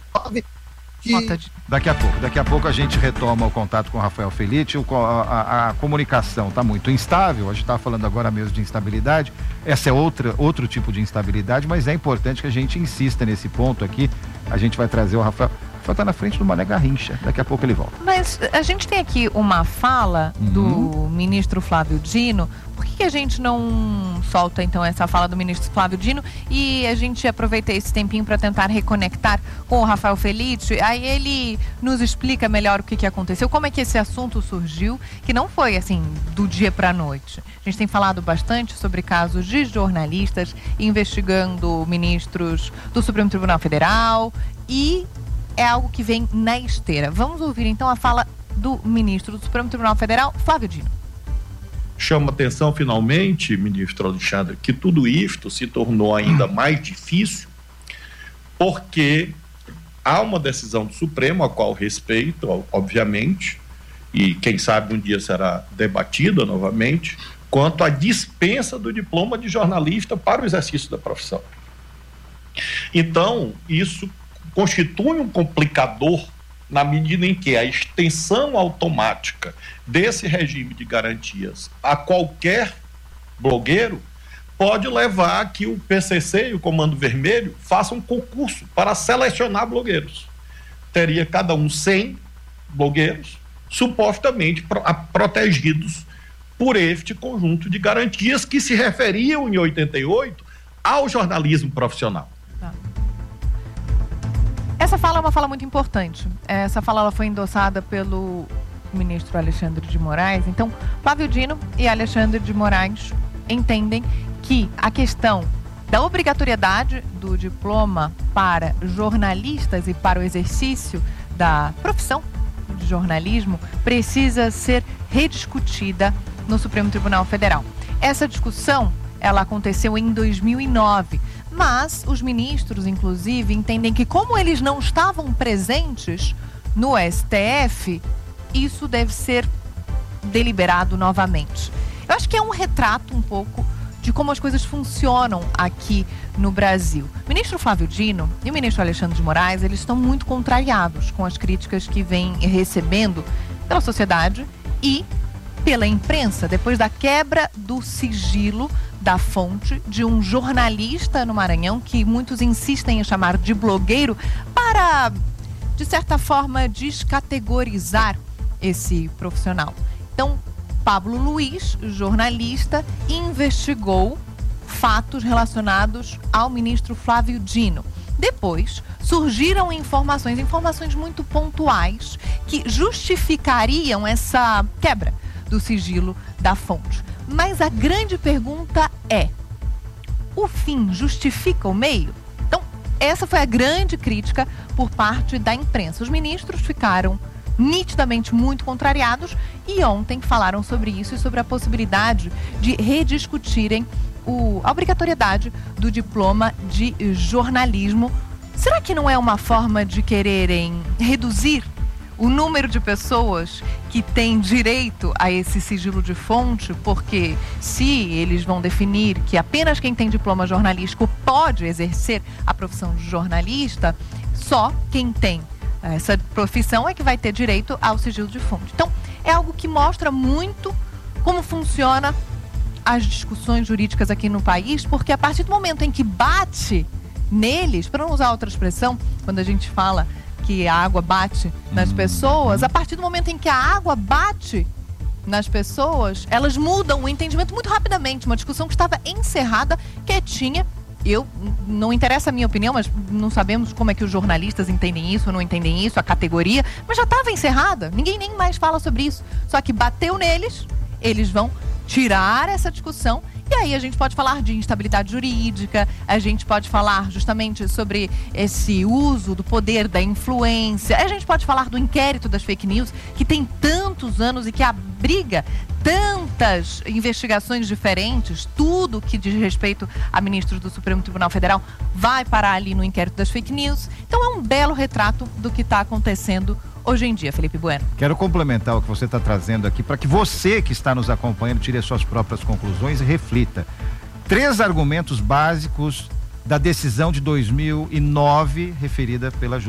que... Daqui a pouco a gente retoma o contato com o Rafael Felitti. A comunicação está muito instável. A gente está falando agora mesmo de instabilidade. Essa é outro tipo de instabilidade, mas é importante que a gente insista nesse ponto aqui. A gente vai trazer o Rafael. O Rafael está na frente do Mané Garrincha. Daqui a pouco ele volta. Mas a gente tem aqui uma fala do ministro Flávio Dino. Por que a gente não solta então essa fala do ministro Flávio Dino e a gente aproveita esse tempinho para tentar reconectar com o Rafael Felitti? Aí ele nos explica melhor o que aconteceu, como é que esse assunto surgiu, que não foi assim do dia para a noite. A gente tem falado bastante sobre casos de jornalistas investigando ministros do Supremo Tribunal Federal e é algo que vem na esteira. Vamos ouvir então a fala do ministro do Supremo Tribunal Federal, Flávio Dino. Chama atenção, finalmente, ministro Alexandre, que tudo isto se tornou ainda mais difícil porque há uma decisão do Supremo, a qual respeito, obviamente, e quem sabe um dia será debatida novamente, quanto à dispensa do diploma de jornalista para o exercício da profissão. Então, isso constitui um complicador na medida em que a extensão automática desse regime de garantias a qualquer blogueiro pode levar a que o PCC e o Comando Vermelho façam um concurso para selecionar blogueiros. Teria cada um 100 blogueiros supostamente protegidos por este conjunto de garantias que se referiam em 88 ao jornalismo profissional. Essa fala é uma fala muito importante. Essa fala ela foi endossada pelo ministro Alexandre de Moraes. Então, Flávio Dino e Alexandre de Moraes entendem que a questão da obrigatoriedade do diploma para jornalistas e para o exercício da profissão de jornalismo precisa ser rediscutida no Supremo Tribunal Federal. Essa discussão, ela aconteceu em 2009. Mas os ministros, inclusive, entendem que como eles não estavam presentes no STF, isso deve ser deliberado novamente. Eu acho que é um retrato um pouco de como as coisas funcionam aqui no Brasil. O ministro Flávio Dino e o ministro Alexandre de Moraes, eles estão muito contrariados com as críticas que vêm recebendo pela sociedade e pela imprensa, depois da quebra do sigilo da fonte de um jornalista no Maranhão, que muitos insistem em chamar de blogueiro, para, de certa forma, descategorizar esse profissional. Então, Pablo Luiz, jornalista, investigou fatos relacionados ao ministro Flávio Dino. Depois, surgiram informações muito pontuais que justificariam essa quebra do sigilo da fonte. Mas a grande pergunta é: o fim justifica o meio? Então, essa foi a grande crítica por parte da imprensa. Os ministros ficaram nitidamente muito contrariados e ontem falaram sobre isso e sobre a possibilidade de rediscutirem a obrigatoriedade do diploma de jornalismo. Será que não é uma forma de quererem reduzir o número de pessoas que têm direito a esse sigilo de fonte? Porque se eles vão definir que apenas quem tem diploma jornalístico pode exercer a profissão de jornalista, só quem tem essa profissão é que vai ter direito ao sigilo de fonte. Então, é algo que mostra muito como funciona as discussões jurídicas aqui no país, porque a partir do momento em que bate neles, para não usar outra expressão, quando a gente fala que a água bate nas pessoas, a partir do momento em que a água bate nas pessoas, elas mudam o entendimento muito rapidamente. Uma discussão que estava encerrada, quietinha. Não interessa a minha opinião, mas não sabemos como é que os jornalistas entendem isso ou não entendem isso, a categoria, mas já estava encerrada, ninguém nem mais fala sobre isso. Só que bateu neles, eles vão tirar essa discussão. E aí a gente pode falar de instabilidade jurídica, a gente pode falar justamente sobre esse uso do poder da influência, a gente pode falar do inquérito das fake news, que tem tantos anos e que abriga tantas investigações diferentes. Tudo que diz respeito a ministros do Supremo Tribunal Federal vai parar ali no inquérito das fake news. Então é um belo retrato do que está acontecendo hoje em dia, Felipe Bueno. Quero complementar o que você está trazendo aqui para que você que está nos acompanhando tire as suas próprias conclusões e reflita. 3 argumentos básicos da decisão de 2009 referida pela